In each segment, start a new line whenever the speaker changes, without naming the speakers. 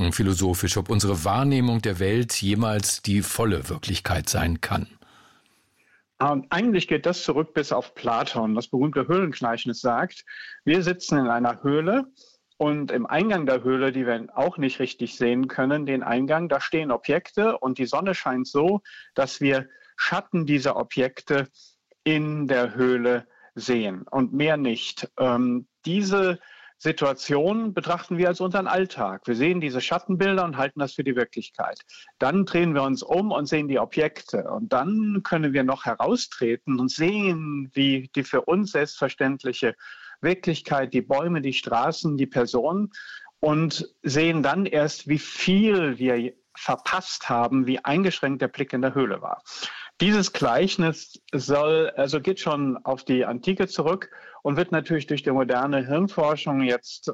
Gedanken philosophisch, ob unsere Wahrnehmung der Welt jemals die volle Wirklichkeit sein kann?
Eigentlich geht das zurück bis auf Platon. Das berühmte Höhlengleichnis sagt, wir sitzen in einer Höhle und im Eingang der Höhle, die wir auch nicht richtig sehen können, den Eingang, da stehen Objekte und die Sonne scheint so, dass wir Schatten dieser Objekte in der Höhle sehen und mehr nicht. Diese Situation betrachten wir als unseren Alltag. Wir sehen diese Schattenbilder und halten das für die Wirklichkeit. Dann drehen wir uns um und sehen die Objekte. Und dann können wir noch heraustreten und sehen, wie die für uns selbstverständliche Wirklichkeit, die Bäume, die Straßen, die Personen und sehen dann erst, wie viel wir verpasst haben, wie eingeschränkt der Blick in der Höhle war. Dieses Gleichnis geht schon auf die Antike zurück und wird natürlich durch die moderne Hirnforschung jetzt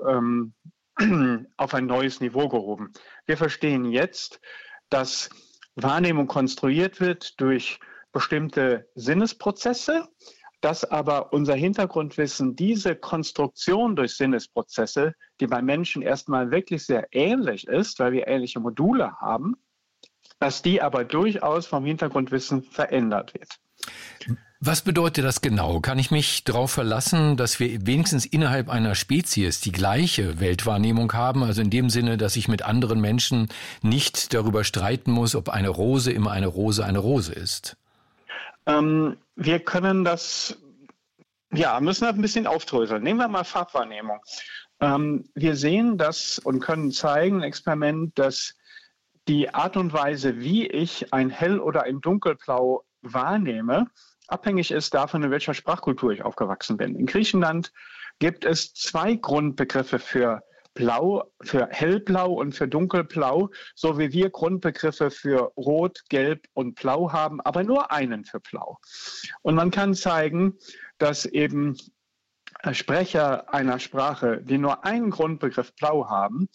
auf ein neues Niveau gehoben. Wir verstehen jetzt, dass Wahrnehmung konstruiert wird durch bestimmte Sinnesprozesse, dass aber unser Hintergrundwissen diese Konstruktion durch Sinnesprozesse, die beim Menschen erstmal wirklich sehr ähnlich ist, weil wir ähnliche Module haben, dass die aber durchaus vom Hintergrundwissen verändert wird.
Was bedeutet das genau? Kann ich mich darauf verlassen, dass wir wenigstens innerhalb einer Spezies die gleiche Weltwahrnehmung haben? Also in dem Sinne, dass ich mit anderen Menschen nicht darüber streiten muss, ob eine Rose immer eine Rose ist?
Wir können das, müssen das ein bisschen aufdröseln. Nehmen wir mal Farbwahrnehmung. Wir sehen das und können zeigen, Experiment, dass die Art und Weise, wie ich ein Hell- oder ein Dunkelblau wahrnehme, abhängig ist davon, in welcher Sprachkultur ich aufgewachsen bin. In Griechenland gibt es 2 Grundbegriffe für Blau, für Hellblau und für Dunkelblau, so wie wir Grundbegriffe für Rot, Gelb und Blau haben, aber nur einen für Blau. Und man kann zeigen, dass eben Sprecher einer Sprache, die nur einen Grundbegriff Blau haben,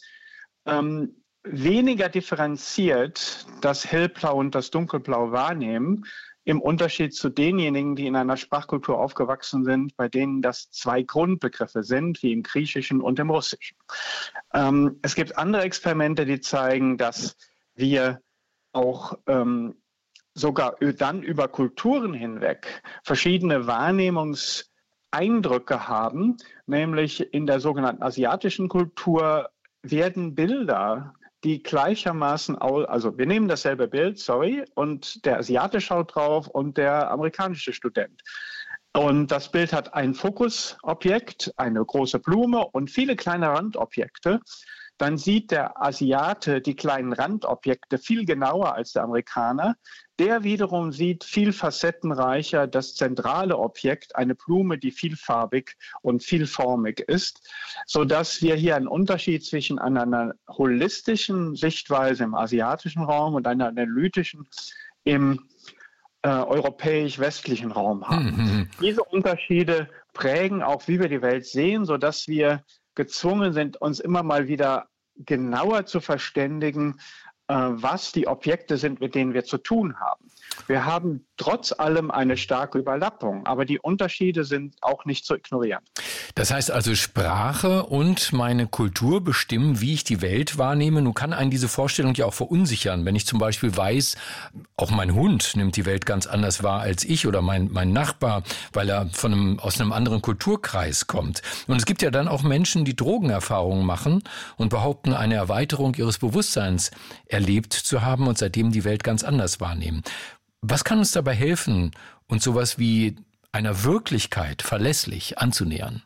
weniger differenziert das Hellblau und das Dunkelblau wahrnehmen, im Unterschied zu denjenigen, die in einer Sprachkultur aufgewachsen sind, bei denen das 2 Grundbegriffe sind, wie im Griechischen und im Russischen. Es gibt andere Experimente, die zeigen, dass wir auch sogar dann über Kulturen hinweg verschiedene Wahrnehmungseindrücke haben, nämlich in der sogenannten asiatischen Kultur werden Bilder, die gleichermaßen, also wir nehmen dasselbe Bild, und der Asiate schaut drauf und der amerikanische Student. Und das Bild hat ein Fokusobjekt, eine große Blume und viele kleine Randobjekte. Dann sieht der Asiate die kleinen Randobjekte viel genauer als der Amerikaner. Der wiederum sieht viel facettenreicher das zentrale Objekt, eine Blume, die vielfarbig und vielformig ist, sodass wir hier einen Unterschied zwischen einer holistischen Sichtweise im asiatischen Raum und einer analytischen im europäisch-westlichen Raum haben. Diese Unterschiede prägen auch, wie wir die Welt sehen, sodass wir gezwungen sind, uns immer mal wieder genauer zu verständigen, was die Objekte sind, mit denen wir zu tun haben. Wir haben trotz allem eine starke Überlappung, aber die Unterschiede sind auch nicht zu ignorieren.
Das heißt also, Sprache und meine Kultur bestimmen, wie ich die Welt wahrnehme. Nun kann einen diese Vorstellung ja auch verunsichern. Wenn ich zum Beispiel weiß, auch mein Hund nimmt die Welt ganz anders wahr als ich oder mein Nachbar, weil er aus einem anderen Kulturkreis kommt. Und es gibt ja dann auch Menschen, die Drogenerfahrungen machen und behaupten, eine Erweiterung ihres Bewusstseins erlebt zu haben und seitdem die Welt ganz anders wahrnehmen. Was kann uns dabei helfen, uns sowas wie einer Wirklichkeit verlässlich anzunähern?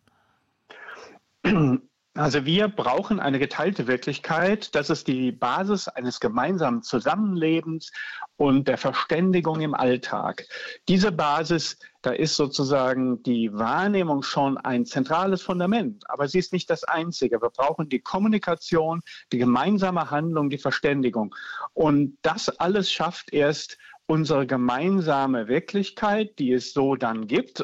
Also wir brauchen eine geteilte Wirklichkeit. Das ist die Basis eines gemeinsamen Zusammenlebens und der Verständigung im Alltag. Diese Basis, da ist sozusagen die Wahrnehmung schon ein zentrales Fundament, aber sie ist nicht das Einzige. Wir brauchen die Kommunikation, die gemeinsame Handlung, die Verständigung. Und das alles schafft erst unsere gemeinsame Wirklichkeit, die es so dann gibt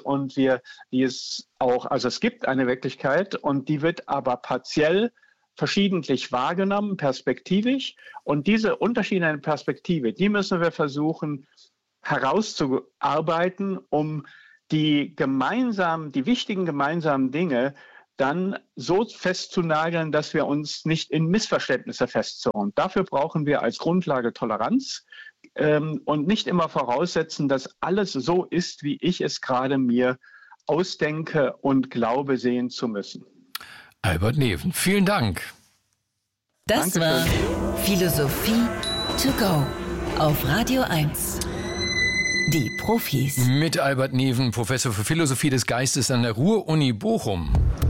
es gibt eine Wirklichkeit und die wird aber partiell verschiedentlich wahrgenommen, perspektivisch. Und diese unterschiedlichen Perspektive, die müssen wir versuchen herauszuarbeiten, um die wichtigen gemeinsamen Dinge dann so festzunageln, dass wir uns nicht in Missverständnisse festzurren. Dafür brauchen wir als Grundlage Toleranz und nicht immer voraussetzen, dass alles so ist, wie ich es gerade mir ausdenke und glaube sehen zu müssen.
Albert Neven, vielen Dank.
Das
Dankeschön.
war Philosophie to go auf Radio 1. Die Profis.
Mit Albert Neven, Professor für Philosophie des Geistes an der Ruhr-Uni Bochum.